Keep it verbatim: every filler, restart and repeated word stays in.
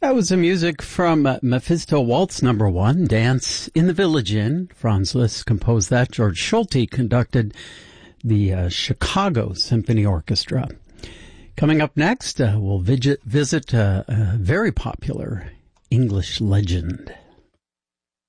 That was the music from uh, Mephisto Waltz Number One, Dance in the Village Inn. Franz Liszt composed that. George Schulte conducted the uh, Chicago Symphony Orchestra. Coming up next, uh, we'll visit, visit uh, a very popular English legend.